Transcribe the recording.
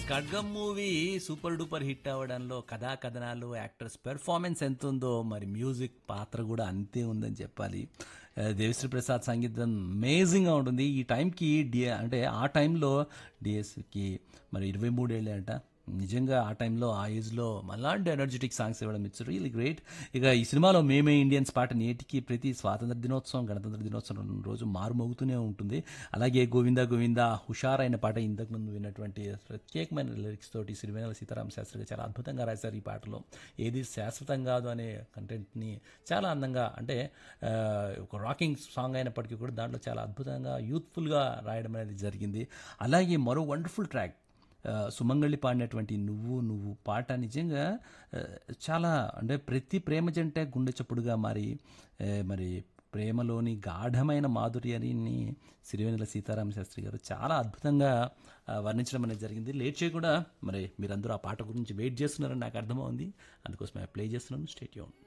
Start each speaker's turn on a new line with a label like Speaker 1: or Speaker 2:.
Speaker 1: ఖడ్గం movie super duper hit అవ్వడంలో కథా కథనాలు యాక్టర్స్ పెర్ఫార్మెన్స్ ఎంత ఉందో మరి మ్యూజిక్ పాత్ర కూడా అంతే ఉందని చెప్పాలి. దేవిశ్రీ ప్రసాద్ సంగీతం అమేజింగ్గా ఉంటుంది. ఈ టైంకి అంటే ఆ టైంలో డిఎస్కి మరి 23 ఏళ్ళే అంట. నిజంగా ఆ టైంలో ఆ ఏజ్లో అలాంటి ఎనర్జెటిక్ సాంగ్స్ ఇవ్వడం ఇట్స్ రియలీ గ్రేట్. ఇక ఈ సినిమాలో మేమే ఇండియన్స్ పాట నేటికి ప్రతి స్వాతంత్ర దినోత్సవం గణతంత్ర దినోత్సవం రోజు మారుమోగుతూనే ఉంటుంది. అలాగే గోవింద గోవింద హుషారైన పాట ఇంతకుముందు విన్నటువంటి ప్రత్యేకమైన లిరిక్స్ తోటి సిరివెన్నెల సీతారామ శాస్త్రి గారు చాలా అద్భుతంగా రాశారు ఈ పాటలో. ఏది శాశ్వతం కాదు అనే కంటెంట్ని చాలా అందంగా అంటే ఒక రాకింగ్ సాంగ్ అయినప్పటికీ కూడా దాంట్లో చాలా అద్భుతంగా యూత్ఫుల్గా రాయడం అనేది జరిగింది. అలాగే మరో వండర్ఫుల్ ట్రాక్ సుమంగళి పాడినటువంటి నువ్వు నువ్వు పాట నిజంగా చాలా అంటే ప్రతి ప్రేమ జంటే గుండె చప్పుడుగా మరి ప్రేమలోని గాఢమైన మాధుర్యాన్ని సిరివెన్నెల సీతారామ శాస్త్రి గారు చాలా అద్భుతంగా వర్ణించడం అనేది జరిగింది. లేట్ చేయకుండా మరి మీరందరూ ఆ పాట గురించి వెయిట్ చేస్తున్నారని నాకు అర్థమవుంది. అందుకోసం ప్లే చేస్తున్నాను. Stay tune.